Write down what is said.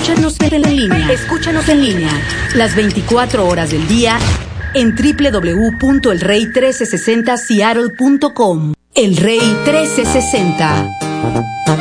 Escúchanos en línea. Escúchanos en línea. Las 24 horas del día en www.elrey1360seattle.com. El Rey 1360.